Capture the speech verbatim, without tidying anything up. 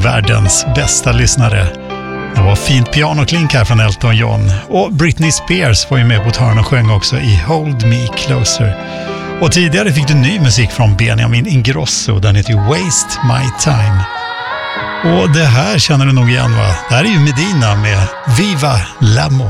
världens bästa lyssnare. Det var fint pianoklink här från Elton John. Och Britney Spears var ju med på ett hörn och sjöng också i Hold Me Closer. Och tidigare fick du ny musik från Benjamin Ingrosso. Den heter ju Waste My Time. Och det här känner du nog igen, va? Det här är ju Medina med Viva L'Amo.